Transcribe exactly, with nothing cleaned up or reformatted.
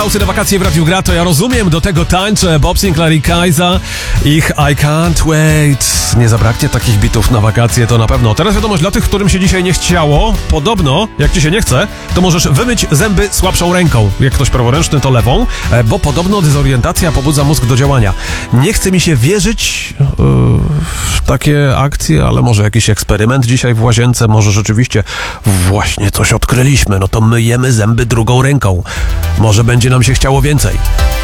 Na wakacje w Radiu Gra, to ja rozumiem, do tego tańczę Bob Sinclair i Kajza, ich I Can't Wait. Nie zabraknie takich bitów na wakacje, to na pewno. Teraz wiadomość dla tych, którym się dzisiaj nie chciało. Podobno, jak ci się nie chce, to możesz wymyć zęby słabszą ręką. Jak ktoś praworęczny, to lewą, bo podobno dezorientacja pobudza mózg do działania. Nie chce mi się wierzyć yy, w takie akcje, ale może jakiś eksperyment dzisiaj w łazience, może rzeczywiście właśnie coś odkryliśmy. No to myjemy zęby drugą ręką. Może będzie nam się chciało więcej.